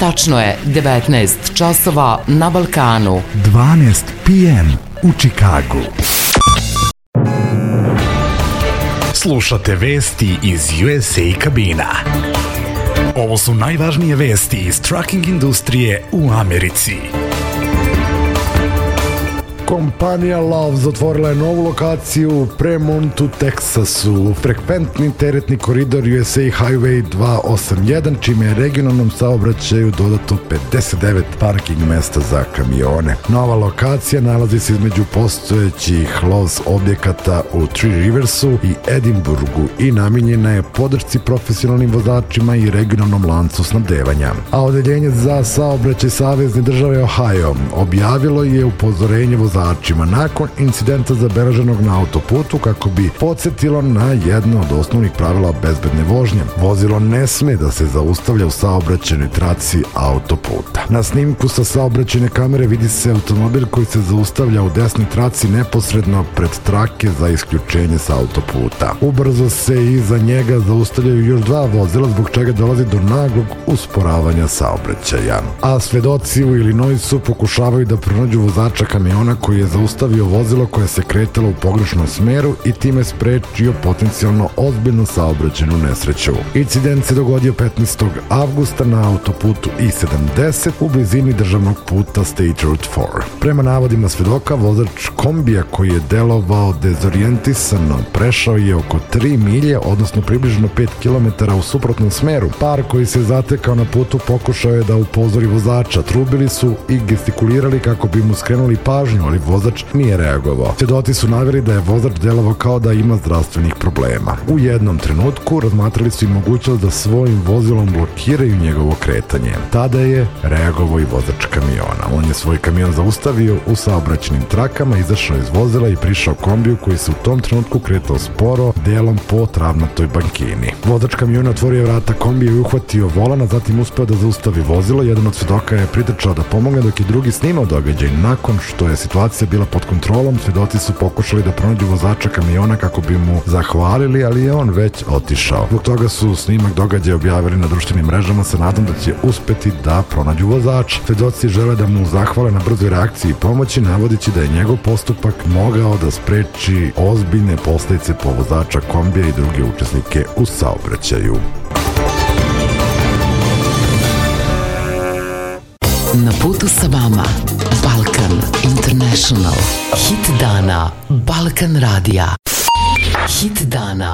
Tačno je 19 časova na Balkanu. 12 p.m. u Čikagu. Slušate vesti iz USA kabina. Ovo su najvažnije vesti iz trucking industrije u Americi. Kompanija Love zatvorila je novu lokaciju u Premontu, Teksasu. Frekventni teretni koridor USA Highway 281, čime je regionalnom saobraćaju dodato 59 parking mesta za kamione. Nova lokacija nalazi se između postojećih Love's objekata u Three Riversu i Edinburgu i namijenjena je podršci profesionalnim vozačima i regionalnom lancu snabdevanja. A odeljenje za saobraćaj Savezne države Ohio objavilo je upozorenje vozačima nakon incidenta zabeleženog na autoputu kako bi podsjetilo na jedno od osnovnih pravila bezbedne vožnje. Vozilo ne sme da se zaustavlja u saobraćajnoj traci autoputa. Na snimku sa saobraćajne kamere vidi se automobil koji se zaustavlja u desnoj traci neposredno pred trake za isključenje sa autoputa. Ubrzo se iza njega zaustavljaju još dva vozila, zbog čega dolazi do naglog usporavanja saobraćaja. A svedoci u Illinoisu pokušavaju da pronađu vozača kamiona koji je zaustavio vozilo koje se kretalo u pogrešnom smeru i time sprečio potencijalno ozbiljnu saobraćajnu nesreću. Incident se dogodio 15. avgusta na autoputu I-70 u blizini državnog puta State Route 4. Prema navodima svedoka, vozač kombija koji je delovao dezorijentisano prešao je oko 3 milje, odnosno približno 5 km u suprotnom smeru. Par koji se zatekao na putu pokušao je da upozori vozača, trubili su i gestikulirali kako bi mu skrenuli pažnju, ali vozač nije reagovao. Svedoci su naveli da je vozač delovao kao da ima zdravstvenih problema. U jednom trenutku razmatrali su i mogućnost da svojim vozilom blokiraju njegovo kretanje. Tada je reagovao i vozač kamiona. On je svoj kamion zaustavio u saobraćajnim trakama, izašao iz vozila i prišao kombiju koji se u tom trenutku kretao sporo, delom po travnatoj bankini. Vozač kamiona otvorio vrata kombije i uhvatio volan, a zatim uspeo da zaustavi vozilo. Jedan od svedoka je pritrčao da pomogne dok je drugi snimao događaj. Nakon što je situacija bila pod kontrolom, svedoci su pokušali da pronađu vozača kamiona kako bi mu zahvalili, ali je on već otišao. Zbog toga su snimak događaja objavili na društvenim mrežama sa nadom da će uspeti da pronađu vozača. Svedoci žele da mu zahvale na brzoj reakciji i pomoći, navodeći da je njegov postupak mogao da spreči ozbiljne posledice po vozača kombija i druge učesnike u saobraćaju. Na putu sa vama Balkan International. Hit dana Balkan radija. Hit dana